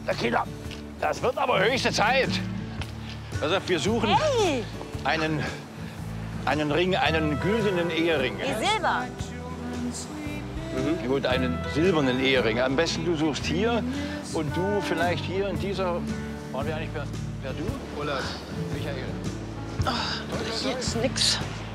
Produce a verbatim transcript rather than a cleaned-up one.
Na Kinder, das wird aber höchste Zeit. Also wir suchen Hey! einen, einen Ring, einen güldenen Ehering. Wie Silber. Mhm. Gut, einen silbernen Ehering. Am besten du suchst hier und du vielleicht hier in dieser. Waren wir eigentlich per, per Du? Oder Michael? Ach, hier ist nix.